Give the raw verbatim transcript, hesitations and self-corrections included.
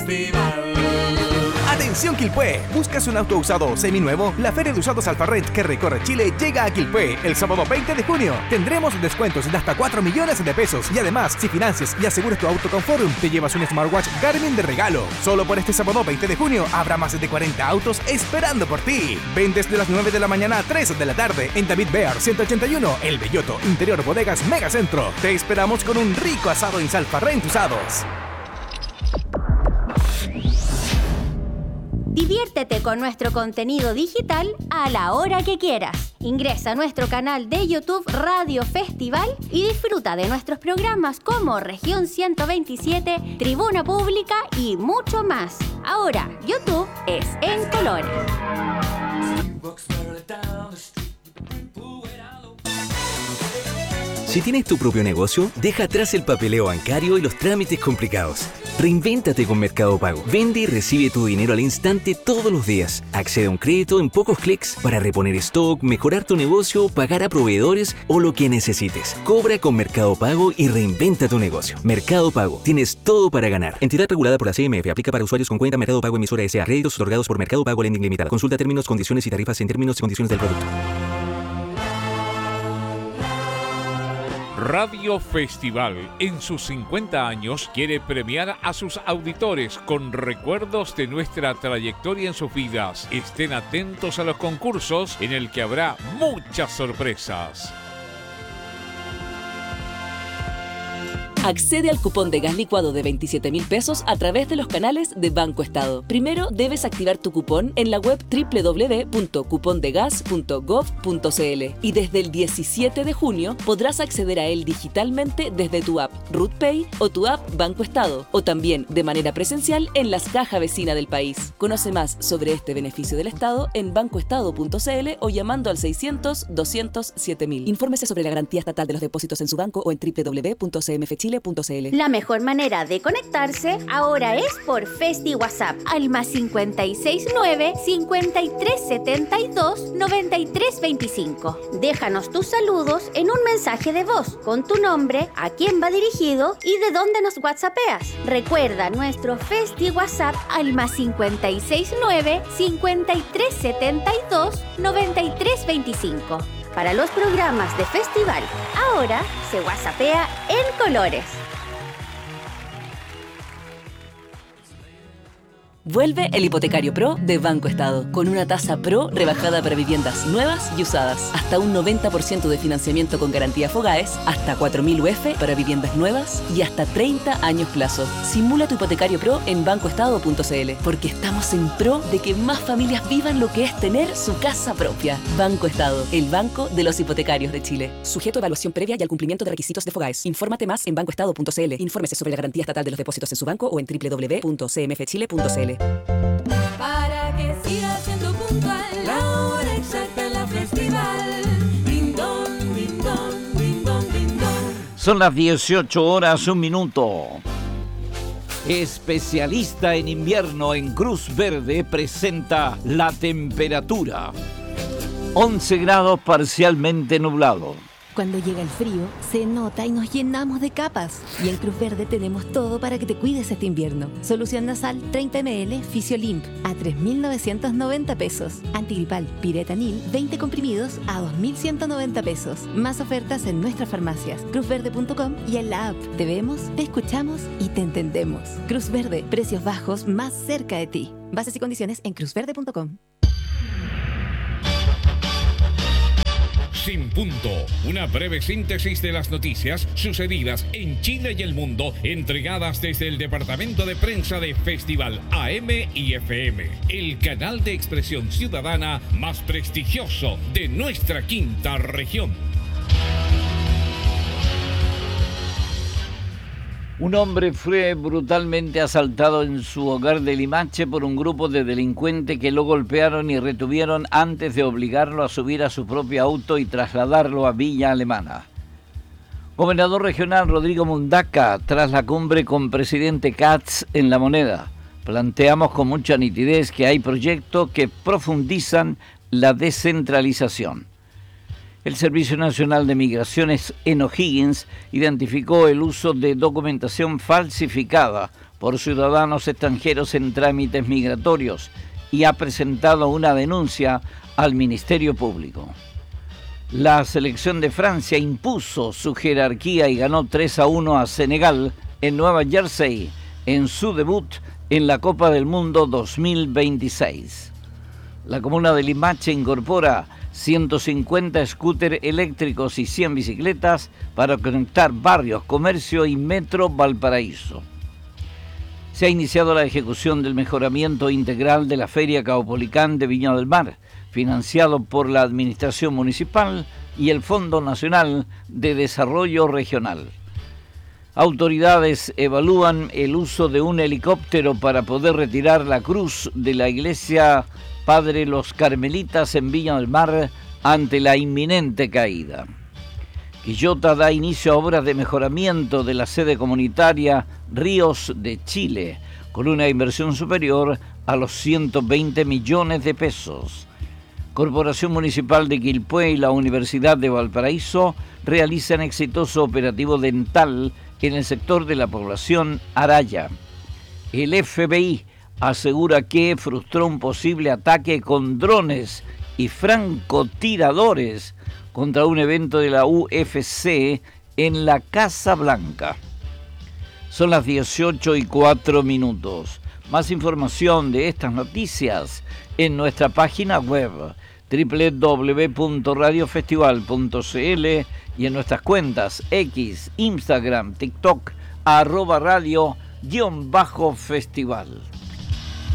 Atención Quilpué, ¿buscas un auto usado o seminuevo? La Feria de Usados Alfarrent que recorre Chile llega a Quilpué el sábado veinte de junio. Tendremos descuentos de hasta cuatro millones de pesos y además, si financias y aseguras tu auto con Forum, te llevas un smartwatch Garmin de regalo. Solo por este sábado veinte de junio habrá más de cuarenta autos esperando por ti. Ven desde las nueve de la mañana a tres de la tarde en David Bear ciento ochenta y uno, El Belloto, Interior Bodegas Megacentro. Te esperamos con un rico asado en Alfarrent Usados. Diviértete con nuestro contenido digital a la hora que quieras. Ingresa a nuestro canal de YouTube Radio Festival y disfruta de nuestros programas como Región ciento veintisiete, Tribuna Pública y mucho más. Ahora, YouTube es en colores. Si tienes tu propio negocio, deja atrás el papeleo bancario y los trámites complicados. Reinvéntate con Mercado Pago. Vende y recibe tu dinero al instante todos los días. Accede a un crédito en pocos clics para reponer stock, mejorar tu negocio, pagar a proveedores o lo que necesites. Cobra con Mercado Pago y reinventa tu negocio. Mercado Pago. Tienes todo para ganar. Entidad regulada por la C M F. Aplica para usuarios con cuenta Mercado Pago Emisora S A. Créditos otorgados por Mercado Pago Lending Limitada. Consulta términos, condiciones y tarifas en términos y condiciones del producto. Radio Festival, en sus cincuenta años, quiere premiar a sus auditores con recuerdos de nuestra trayectoria en sus vidas. Estén atentos a los concursos en el que habrá muchas sorpresas. Accede al cupón de gas licuado de veintisiete mil pesos a través de los canales de Banco Estado. Primero debes activar tu cupón en la web doble u doble u doble u punto cupondegas punto gov punto c l y desde el diecisiete de junio podrás acceder a él digitalmente desde tu app RootPay o tu app Banco Estado, o también de manera presencial en las cajas vecinas del país. Conoce más sobre este beneficio del Estado en bancoestado punto c l o llamando al seiscientos, doscientos, siete mil. Infórmese sobre la garantía estatal de los depósitos en su banco o en doble u doble u doble u punto c m f chile punto c l. La mejor manera de conectarse ahora es por Festi WhatsApp al más cincuenta y seis nueve, cincuenta y tres setenta y dos, noventa y tres veinticinco. Déjanos tus saludos en un mensaje de voz con tu nombre, a quién va dirigido y de dónde nos whatsappeas. Recuerda nuestro Festi WhatsApp al más cincuenta y seis nueve, cincuenta y tres setenta y dos, noventa y tres veinticinco. Para los programas de festival, ahora se whatsappea en colores. Vuelve el Hipotecario Pro de Banco Estado, con una tasa Pro rebajada para viviendas nuevas y usadas, hasta un noventa por ciento de financiamiento con garantía Fogaes, hasta cuatro mil U F para viviendas nuevas y hasta treinta años plazo. Simula tu Hipotecario Pro en bancoestado punto c l, porque estamos en pro de que más familias vivan lo que es tener su casa propia. Banco Estado, el banco de los hipotecarios de Chile. Sujeto a evaluación previa y al cumplimiento de requisitos de Fogaes. Infórmate más en bancoestado punto c l. Infórmese sobre la garantía estatal de los depósitos en su banco o en doble u doble u doble u punto c m f chile punto c l. Para que siga siendo puntual, la hora exacta en la festival. Ding dong, ding dong, ding dong, ding dong. Son las dieciocho horas, un minuto. Especialista en invierno en Cruz Verde presenta la temperatura. once grados parcialmente nublado. Cuando llega el frío, se nota y nos llenamos de capas. Y en Cruz Verde tenemos todo para que te cuides este invierno. Solución nasal treinta mililitros Fisiolimp a tres mil novecientos noventa pesos. Antigripal Piretanil veinte comprimidos a dos mil ciento noventa pesos. Más ofertas en nuestras farmacias, cruz verde punto com y en la app. Te vemos, te escuchamos y te entendemos. Cruz Verde, precios bajos más cerca de ti. Bases y condiciones en cruz verde punto com. Sin punto, una breve síntesis de las noticias sucedidas en Chile y el mundo, entregadas desde el departamento de prensa de Festival A M y F M, el canal de expresión ciudadana más prestigioso de nuestra quinta región. Un hombre fue brutalmente asaltado en su hogar de Limache por un grupo de delincuentes que lo golpearon y retuvieron antes de obligarlo a subir a su propio auto y trasladarlo a Villa Alemana. Gobernador regional Rodrigo Mundaca, tras la cumbre con presidente Katz en La Moneda. Planteamos con mucha nitidez que hay proyectos que profundizan la descentralización. El Servicio Nacional de Migraciones en O'Higgins identificó el uso de documentación falsificada por ciudadanos extranjeros en trámites migratorios y ha presentado una denuncia al Ministerio Público. La selección de Francia impuso su jerarquía y ganó tres a uno a Senegal en Nueva Jersey en su debut en la Copa del Mundo dos mil veintiséis. La comuna de Limache incorpora ciento cincuenta scooters eléctricos y cien bicicletas para conectar barrios, comercio y Metro Valparaíso. Se ha iniciado la ejecución del mejoramiento integral de la Feria Caupolicán de Viña del Mar, financiado por la Administración Municipal y el Fondo Nacional de Desarrollo Regional. Autoridades evalúan el uso de un helicóptero para poder retirar la cruz de la iglesia Padre Los Carmelitas en Viña del Mar ante la inminente caída. Quillota da inicio a obras de mejoramiento de la sede comunitaria Ríos de Chile, con una inversión superior a los ciento veinte millones de pesos. Corporación Municipal de Quilpué y la Universidad de Valparaíso realizan exitoso operativo dental en el sector de la población Araya. El F B I asegura que frustró un posible ataque con drones y francotiradores contra un evento de la U F C en la Casa Blanca. Son las dieciocho y cuatro minutos. Más información de estas noticias en nuestra página web doble u doble u doble u punto radio festival punto c l y en nuestras cuentas X, Instagram, TikTok, arroba radio guión bajo festival.